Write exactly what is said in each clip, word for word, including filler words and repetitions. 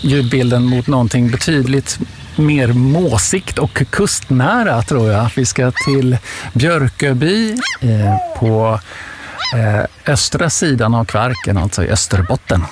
ljudbilden mot någonting betydligt mer måsigt och kustnära, tror jag. Vi ska till Björköby eh, på eh, östra sidan av Kvarken, alltså i Österbotten.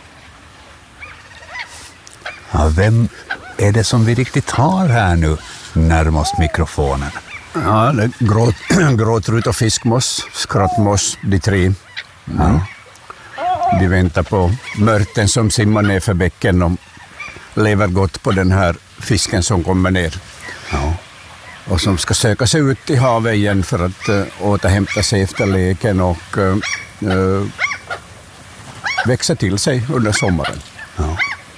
Ja, vem är det som vi riktigt har här nu närmast mikrofonen? Ja, det är grå, gråtrut och fiskmås, skrattmås, de tre. Mm. Ja. De väntar på mörten som simmar ner för bäcken och lever gott på den här fisken som kommer ner. Ja. Och som ska söka sig ut i havet igen för att uh, återhämta sig efter leken och uh, uh, växa till sig under sommaren. Ja.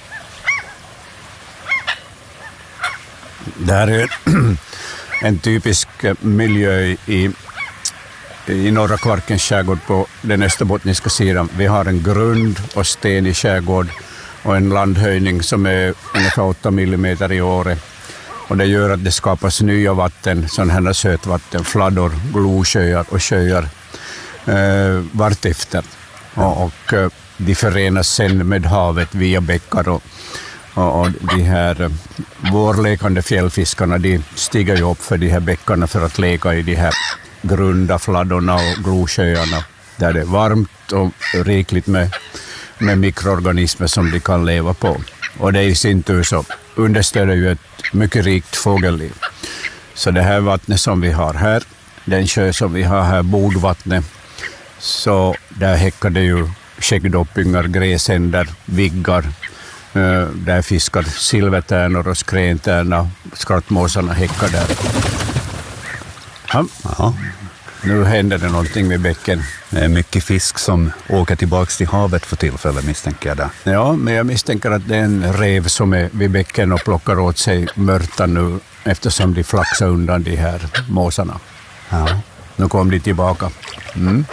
Det här är en typisk miljö i, i norra Kvarkens skärgård på den österbottniska sidan. Vi har en grund och sten i skärgård och en landhöjning som är ungefär åtta millimeter i året. Och det gör att det skapas nya vatten, sådana här sötvatten, fladdor, glosjöar och sjöar eh, vartefter. Och, och eh, de förenas sen med havet via bäckar och Och, och de här vårlekande fjällfiskarna, de stiger ju upp för de här bäckarna för att leka i de här grunda fladdorna och glosjöarna där det är varmt och rikligt med, med mikroorganismer som de kan leva på. Och det i sin tur så understöder ju ett mycket rikt fågelliv. Så det här vattnet som vi har här, den sjö som vi har här, Bodvattnet, så där häckar det ju skäggdoppingar, gräsänder, viggar. Där fiskar silvertärnor och skräntärnor, skrattmåsarna häckar där. Ja. Ja. Nu händer det någonting med bäcken. Det är mycket fisk som åker tillbaka till havet för tillfället, misstänker jag där. Ja, men jag misstänker att det är en rev som är vid bäcken och plockar åt sig mörtan nu eftersom de flaxar undan de här måsarna. Ja. Nu kom de tillbaka. Mm.